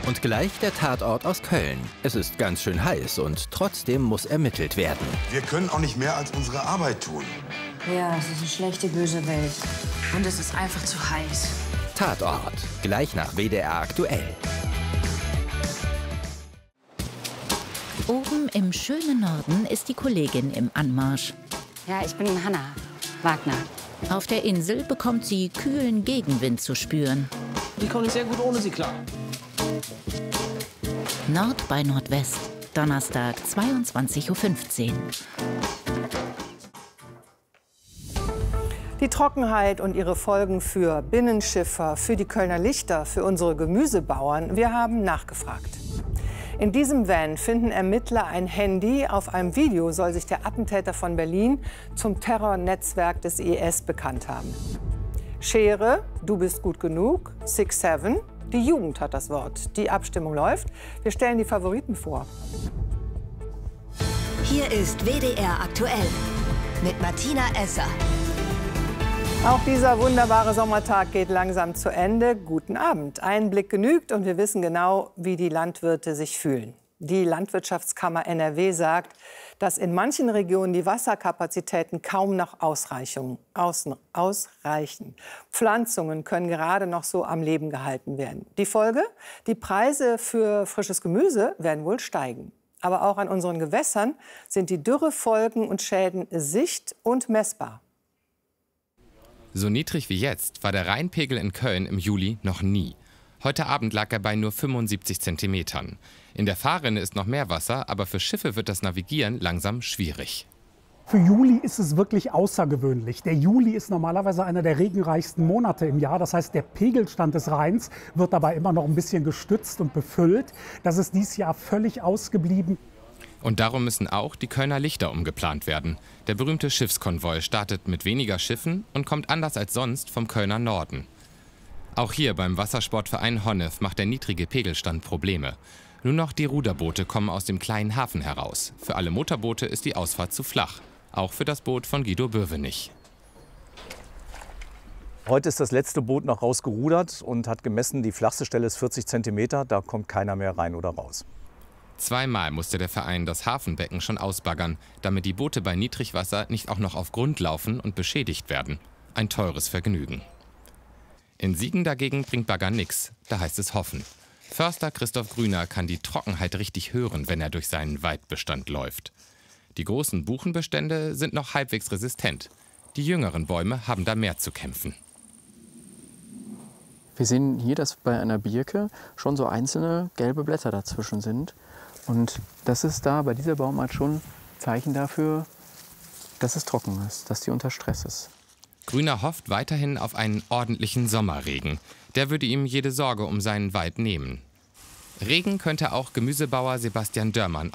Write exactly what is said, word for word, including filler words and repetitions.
Und gleich der Tatort aus Köln. Es ist ganz schön heiß und trotzdem muss ermittelt werden. Wir können auch nicht mehr als unsere Arbeit tun. Ja, es ist eine schlechte, böse Welt. Und es ist einfach zu heiß. Tatort, gleich nach W D R aktuell. Oben im schönen Norden ist die Kollegin im Anmarsch. Ja, ich bin Hanna Wagner. Auf der Insel bekommt sie kühlen Gegenwind zu spüren. Ich komme sehr gut ohne sie klar. Nord bei Nordwest, Donnerstag, zweiundzwanzig Uhr fünfzehn. Die Trockenheit und ihre Folgen für Binnenschiffer, für die Kölner Lichter, für unsere Gemüsebauern. Wir haben nachgefragt. In diesem Van finden Ermittler ein Handy. Auf einem Video soll sich der Attentäter von Berlin zum Terrornetzwerk des I S bekannt haben. Schere, du bist gut genug, six seven. Die Jugend hat das Wort. Die Abstimmung läuft. Wir stellen die Favoriten vor. Hier ist W D R aktuell mit Martina Esser. Auch dieser wunderbare Sommertag geht langsam zu Ende. Guten Abend. Ein Blick genügt und wir wissen genau, wie die Landwirte sich fühlen. Die Landwirtschaftskammer N R W sagt, dass in manchen Regionen die Wasserkapazitäten kaum noch ausreichen. Pflanzungen können gerade noch so am Leben gehalten werden. Die Folge? Die Preise für frisches Gemüse werden wohl steigen. Aber auch an unseren Gewässern sind die Dürrefolgen und Schäden sicht- und messbar. So niedrig wie jetzt war der Rheinpegel in Köln im Juli noch nie. Heute Abend lag er bei nur fünfundsiebzig Zentimetern. In der Fahrrinne ist noch mehr Wasser, aber für Schiffe wird das Navigieren langsam schwierig. Für Juli ist es wirklich außergewöhnlich. Der Juli ist normalerweise einer der regenreichsten Monate im Jahr. Das heißt, der Pegelstand des Rheins wird dabei immer noch ein bisschen gestützt und befüllt. Das ist dieses Jahr völlig ausgeblieben. Und darum müssen auch die Kölner Lichter umgeplant werden. Der berühmte Schiffskonvoi startet mit weniger Schiffen und kommt anders als sonst vom Kölner Norden. Auch hier beim Wassersportverein Honnef macht der niedrige Pegelstand Probleme. Nur noch die Ruderboote kommen aus dem kleinen Hafen heraus. Für alle Motorboote ist die Ausfahrt zu flach. Auch für das Boot von Guido Böwenich. Heute ist das letzte Boot noch rausgerudert und hat gemessen, die flachste Stelle ist vierzig Zentimeter. Da kommt keiner mehr rein oder raus. Zweimal musste der Verein das Hafenbecken schon ausbaggern, damit die Boote bei Niedrigwasser nicht auch noch auf Grund laufen und beschädigt werden. Ein teures Vergnügen. In Siegen dagegen bringt Bagger nix, da heißt es hoffen. Förster Christoph Grüner kann die Trockenheit richtig hören, wenn er durch seinen Waldbestand läuft. Die großen Buchenbestände sind noch halbwegs resistent. Die jüngeren Bäume haben da mehr zu kämpfen. Wir sehen hier, dass bei einer Birke schon so einzelne gelbe Blätter dazwischen sind. Und das ist da bei dieser Baumart schon Zeichen dafür, dass es trocken ist, dass die unter Stress ist. Grüner hofft weiterhin auf einen ordentlichen Sommerregen. Der würde ihm jede Sorge um seinen Wald nehmen. Regen könnte auch Gemüsebauer Sebastian Dörmann